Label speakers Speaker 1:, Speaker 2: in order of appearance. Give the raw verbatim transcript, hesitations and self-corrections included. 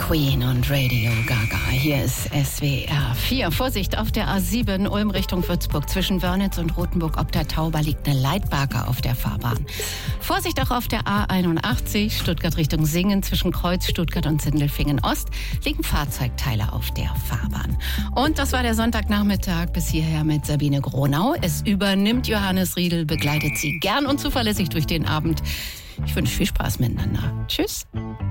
Speaker 1: Queen und Radio Gaga. Hier ist S W R vier. Vorsicht auf der A sieben, Ulm Richtung Würzburg. Zwischen Wörnitz und Rothenburg ob der Tauber liegt eine Leitbarke auf der Fahrbahn. Vorsicht auch auf der A einundachtzig, Stuttgart Richtung Singen. Zwischen Kreuz, Stuttgart und Sindelfingen Ost liegen Fahrzeugteile auf der Fahrbahn. Und das war der Sonntagnachmittag bis hierher mit Sabine Gronau. Es übernimmt Johannes Riedel, begleitet Sie gern und zuverlässig durch den Abend. Ich wünsche viel Spaß miteinander. Tschüss.